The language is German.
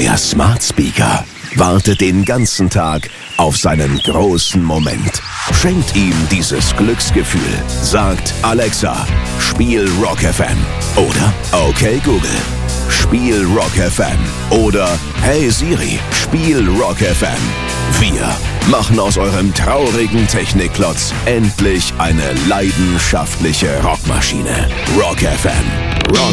Euer Smart Speaker wartet den ganzen Tag auf seinen großen Moment. Schenkt ihm dieses Glücksgefühl. Sagt Alexa, spiel Rock FM. Oder okay Google, spiel Rock FM. Oder hey Siri, spiel Rock FM. Wir machen aus eurem traurigen Technikklotz endlich eine leidenschaftliche Rockmaschine. Rock FM. Rock